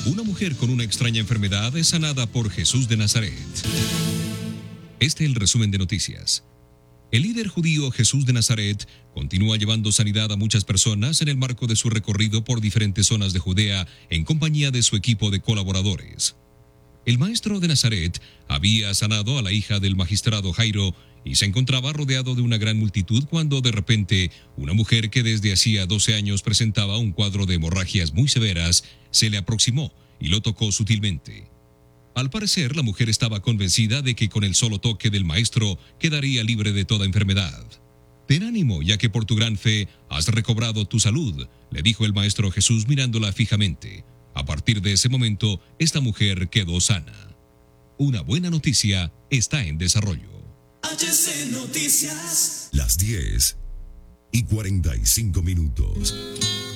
Una mujer con una extraña enfermedad es sanada por Jesús de Nazaret. Este es el resumen de noticias. El líder judío Jesús de Nazaret continúa llevando sanidad a muchas personas en el marco de su recorrido por diferentes zonas de Judea en compañía de su equipo de colaboradores. El maestro de Nazaret había sanado a la hija del magistrado Jairo y se encontraba rodeado de una gran multitud cuando de repente una mujer que desde hacía 12 años presentaba un cuadro de hemorragias muy severas se le aproximó y lo tocó sutilmente. Al parecer, la mujer estaba convencida de que con el solo toque del maestro quedaría libre de toda enfermedad. Ten ánimo, ya que por tu gran fe has recobrado tu salud, le dijo el maestro Jesús mirándola fijamente. A partir de ese momento, esta mujer quedó sana. Una buena noticia está en desarrollo. HC Noticias. Las 10:45.